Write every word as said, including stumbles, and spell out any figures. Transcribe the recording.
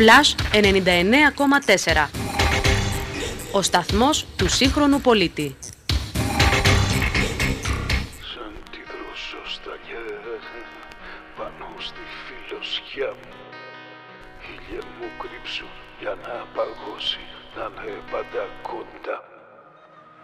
Flash ενενήντα εννέα κόμμα τέσσερα. Ο σταθμός του σύγχρονου πολίτη. Σαν τη δροσοσταλιά πάνω στη φιλοσιά μου, ήλιε μου κρύψου για να παγώσει, να είναι πάντα κοντά.